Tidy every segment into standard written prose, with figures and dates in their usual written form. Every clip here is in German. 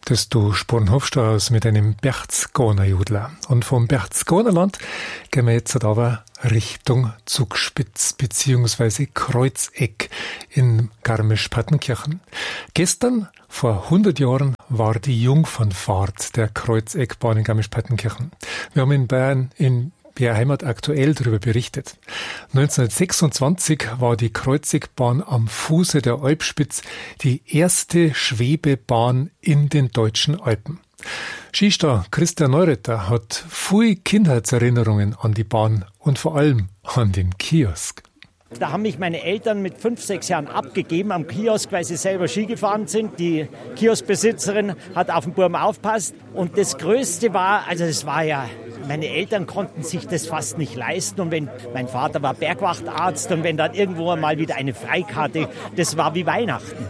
das du Spornhofstraße mit einem Berchtesgadener-Jodler. Und vom Berchtesgadenerland gehen wir jetzt aber Richtung Zugspitz bzw. Kreuzeck in Garmisch-Partenkirchen. Gestern, vor 100 Jahren, war die Jungfernfahrt der Kreuzeckbahn in Garmisch-Partenkirchen. Wir haben in Bayern in BR Heimat aktuell darüber berichtet. 1926 war die Kreuzeckbahn am Fuße der Alpspitz die erste Schwebebahn in den deutschen Alpen. Skistar Christian Neureuther hat viele Kindheitserinnerungen an die Bahn und vor allem an den Kiosk. Da haben mich meine Eltern mit 5, 6 Jahren abgegeben am Kiosk, weil sie selber Ski gefahren sind. Die Kioskbesitzerin hat auf den Burm aufgepasst. Und das Größte war, meine Eltern konnten sich das fast nicht leisten. Und mein Vater war Bergwachtarzt und wenn dann irgendwo mal wieder eine Freikarte, das war wie Weihnachten.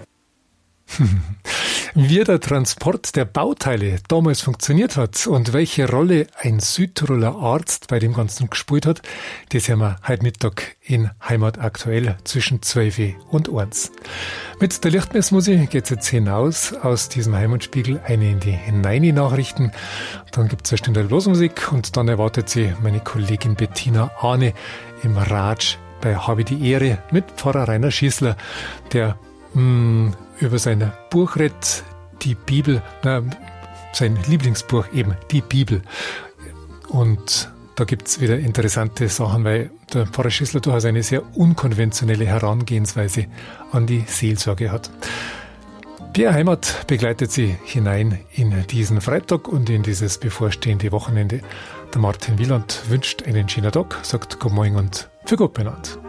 Wie der Transport der Bauteile damals funktioniert hat und welche Rolle ein Südtiroler Arzt bei dem Ganzen gespielt hat, das hören wir heute Mittag in Heimat aktuell zwischen 12 und 1. Mit der Lichtmessmusik geht's jetzt hinaus aus diesem Heimatspiegel eine in die Hineini-Nachrichten. Dann gibt's eine Stunde Losmusik und dann erwartet sie meine Kollegin Bettina Ahne im Ratsch bei Habe die Ehre mit Pfarrer Rainer Schießler, der über sein Buch redet, die Bibel, sein Lieblingsbuch eben, die Bibel. Und da gibt's wieder interessante Sachen, weil der Pfarrer Schießler durchaus eine sehr unkonventionelle Herangehensweise an die Seelsorge hat. BR Heimat begleitet sie hinein in diesen Freitag und in dieses bevorstehende Wochenende. Der Martin Wieland wünscht einen schönen Tag, sagt Guten Morgen und für Gott benannt.